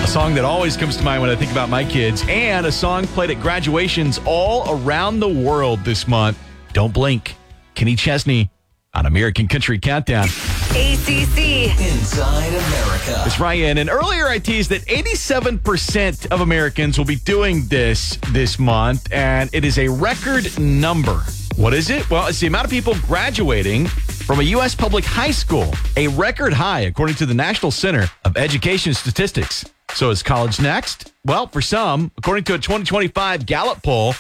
song that always comes to mind when I think about my kids, and a song played at graduations all around the world this month. Don't Blink. Kenny Chesney on American Country Countdown. ACC. Inside America. It's Ryan. And earlier I teased that 87% of Americans will be doing this month, and it is a record number. What is it? Well, it's the amount of people graduating from a U.S. public high school, a record high, according to the National Center of Education Statistics. So is college next? Well, for some, according to a 2025 Gallup poll,